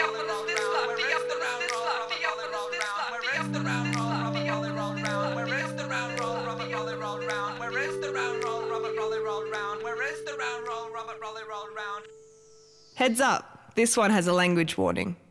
Heads up, this one has a language warning.